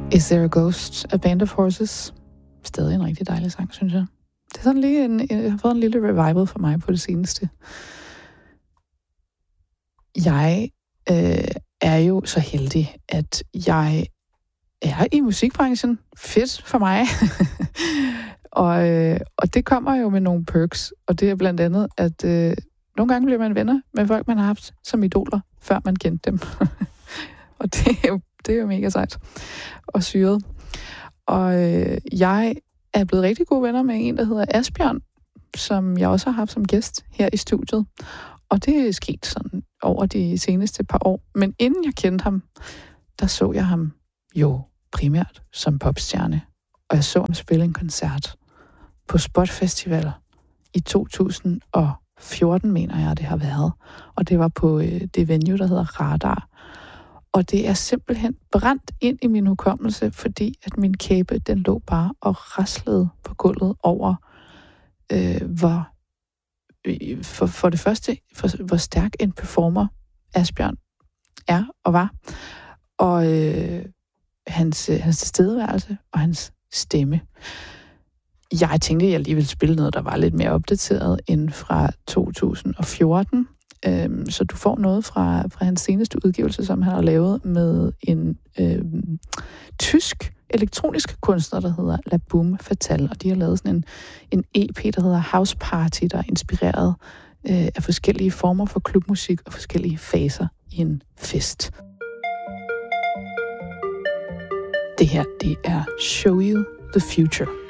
Is There a Ghost? A Band of Horses. Stadig en rigtig dejlig sang, synes jeg. Det er sådan lige jeg har fået en lille revival for mig på det seneste. Jeg er jo så heldig, at jeg er i musikbranchen. Fedt for mig. og det kommer jo med nogle perks, og det er blandt andet, at nogle gange bliver man venner med folk, man har haft som idoler, før man kendte dem. Og det er jo mega sejt og syret. Og jeg er blevet rigtig gode venner med en, der hedder Asbjørn, som jeg også har haft som gæst her i studiet. Og det er sket sådan over de seneste par år. Men inden jeg kendte ham, der så jeg ham jo primært som popstjerne. Og jeg så ham spille en koncert på Spot Festival i 2014, mener jeg, det har været. Og det var på det venue, der hedder Radar. Og det er simpelthen brændt ind i min hukommelse, fordi at min kæbe, den lå bare og raslede på gulvet over, for det første, hvor stærk en performer Asbjørn er og var. Og hans tilstedeværelse og hans stemme. Jeg tænkte, at jeg lige ville spille noget, der var lidt mere opdateret end fra 2014. Så du får noget fra hans seneste udgivelse, som han har lavet med en tysk elektronisk kunstner, der hedder La Boom Fatale. Og de har lavet sådan en EP, der hedder House Party, der er inspireret af forskellige former for klubmusik og forskellige faser i en fest. Det her, det er Show You the Future.